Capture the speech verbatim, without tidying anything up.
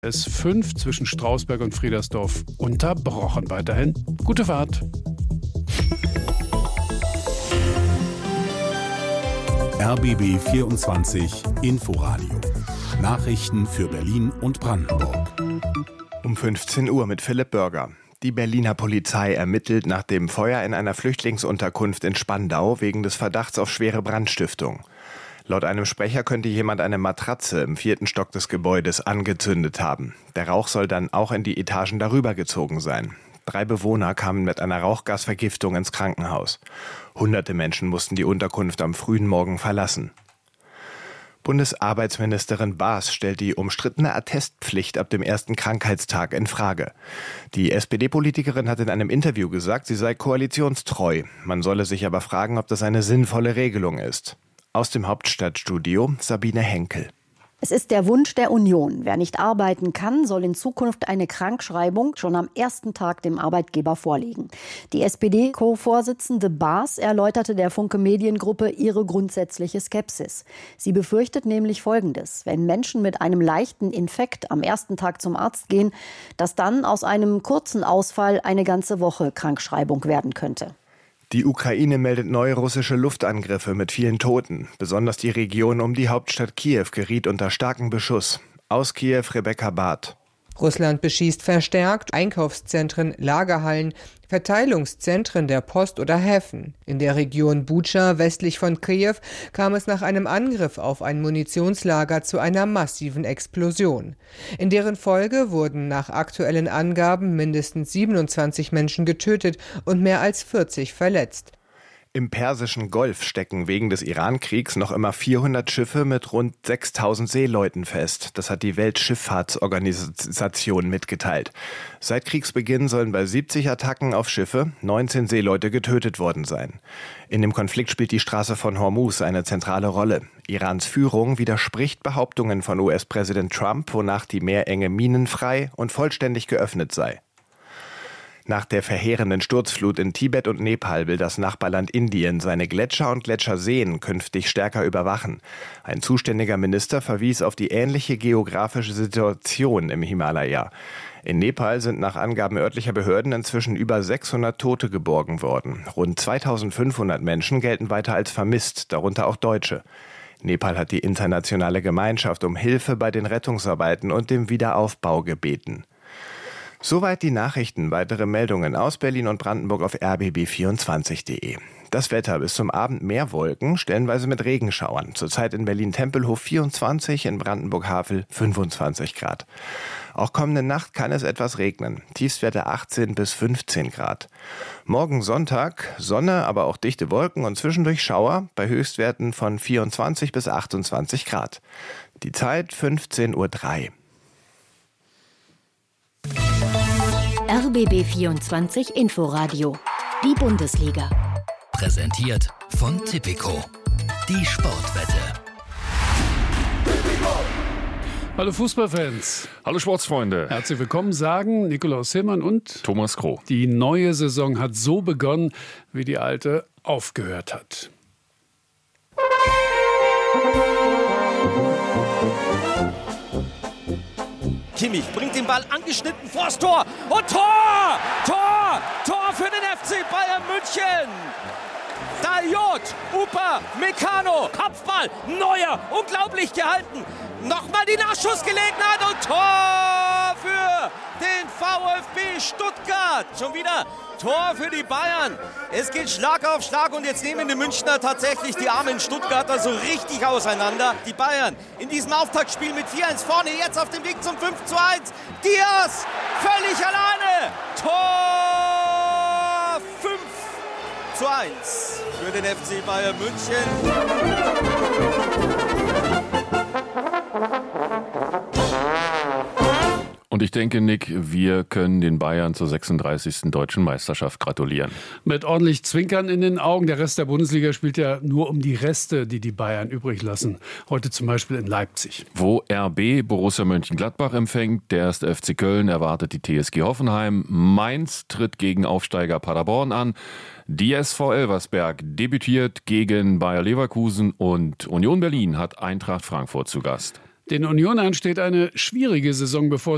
S fünf zwischen Strausberg und Friedersdorf unterbrochen. Weiterhin gute Fahrt. R B B vierundzwanzig Inforadio. Nachrichten für Berlin und Brandenburg. Um fünfzehn Uhr mit Philipp Bürger. Die Berliner Polizei ermittelt nach dem Feuer in einer Flüchtlingsunterkunft in Spandau wegen des Verdachts auf schwere Brandstiftung. Laut einem Sprecher könnte jemand eine Matratze im vierten Stock des Gebäudes angezündet haben. Der Rauch soll dann auch in die Etagen darüber gezogen sein. Drei Bewohner kamen mit einer Rauchgasvergiftung ins Krankenhaus. Hunderte Menschen mussten die Unterkunft am frühen Morgen verlassen. Bundesarbeitsministerin Baas stellt die umstrittene Attestpflicht ab dem ersten Krankheitstag in Frage. Die S P D-Politikerin hat in einem Interview gesagt, sie sei koalitionstreu. Man solle sich aber fragen, ob das eine sinnvolle Regelung ist. Aus dem Hauptstadtstudio Sabine Henkel. Es ist der Wunsch der Union. Wer nicht arbeiten kann, soll in Zukunft eine Krankschreibung schon am ersten Tag dem Arbeitgeber vorlegen. Die S P D-Co-Vorsitzende Baas erläuterte der Funke Mediengruppe ihre grundsätzliche Skepsis. Sie befürchtet nämlich Folgendes: Wenn Menschen mit einem leichten Infekt am ersten Tag zum Arzt gehen, dass dann aus einem kurzen Ausfall eine ganze Woche Krankschreibung werden könnte. Die Ukraine meldet neue russische Luftangriffe mit vielen Toten. Besonders die Region um die Hauptstadt Kiew geriet unter starken Beschuss. Aus Kiew Rebecca Barth. Russland beschießt verstärkt Einkaufszentren, Lagerhallen, Verteilungszentren der Post oder Häfen. In der Region Butscha westlich von Kiew kam es nach einem Angriff auf ein Munitionslager zu einer massiven Explosion. In deren Folge wurden nach aktuellen Angaben mindestens siebenundzwanzig Menschen getötet und mehr als vierzig verletzt. Im Persischen Golf stecken wegen des Iran-Kriegs noch immer vierhundert Schiffe mit rund sechstausend Seeleuten fest. Das hat die Weltschifffahrtsorganisation mitgeteilt. Seit Kriegsbeginn sollen bei siebzig Attacken auf Schiffe neunzehn Seeleute getötet worden sein. In dem Konflikt spielt die Straße von Hormuz eine zentrale Rolle. Irans Führung widerspricht Behauptungen von U S-Präsident Trump, wonach die Meerenge minenfrei und vollständig geöffnet sei. Nach der verheerenden Sturzflut in Tibet und Nepal will das Nachbarland Indien seine Gletscher und Gletscherseen künftig stärker überwachen. Ein zuständiger Minister verwies auf die ähnliche geografische Situation im Himalaya. In Nepal sind nach Angaben örtlicher Behörden inzwischen über sechshundert Tote geborgen worden. Rund zweitausendfünfhundert Menschen gelten weiter als vermisst, darunter auch Deutsche. Nepal hat die internationale Gemeinschaft um Hilfe bei den Rettungsarbeiten und dem Wiederaufbau gebeten. Soweit die Nachrichten. Weitere Meldungen aus Berlin und Brandenburg auf r b b vierundzwanzig punkt de. Das Wetter: bis zum Abend mehr Wolken, stellenweise mit Regenschauern. Zurzeit in Berlin-Tempelhof vierundzwanzig, in Brandenburg-Havel fünfundzwanzig Grad. Auch kommende Nacht kann es etwas regnen. Tiefstwerte achtzehn bis fünfzehn Grad. Morgen Sonntag Sonne, aber auch dichte Wolken und zwischendurch Schauer bei Höchstwerten von vierundzwanzig bis achtundzwanzig Grad. Die Zeit fünfzehn Uhr drei. R B B vierundzwanzig Inforadio. Die Bundesliga. Präsentiert von Tipico. Die Sportwette. Hallo Fußballfans. Hallo Sportsfreunde. Herzlich willkommen, sagen Nikolaus Hillmann und Thomas Kroh. Die neue Saison hat so begonnen, wie die alte aufgehört hat. Kimmich bringt den Ball angeschnitten vors Tor und Tor! Tor! Tor für den F C Bayern München! Dayot, Upa, Meccano, Kopfball, Neuer, unglaublich gehalten. Nochmal die Nachschussgelegenheit und Tor für den VfB Stuttgart. Schon wieder Tor für die Bayern. Es geht Schlag auf Schlag und jetzt nehmen die Münchner tatsächlich die armen Stuttgarter so richtig auseinander. Die Bayern in diesem Auftaktspiel mit vier eins vorne, jetzt auf dem Weg zum fünf zu eins. Diaz völlig alleine. Tor fünf zu eins für den F C Bayern München. Und ich denke, Nick, wir können den Bayern zur sechsunddreißigsten deutschen Meisterschaft gratulieren. Mit ordentlich Zwinkern in den Augen. Der Rest der Bundesliga spielt ja nur um die Reste, die die Bayern übrig lassen. Heute zum Beispiel in Leipzig. Wo R B Borussia Mönchengladbach empfängt, der erste F C Köln erwartet die T S G Hoffenheim. Mainz tritt gegen Aufsteiger Paderborn an. Die S V Elversberg debütiert gegen Bayer Leverkusen und Union Berlin hat Eintracht Frankfurt zu Gast. Den Unionern steht eine schwierige Saison bevor.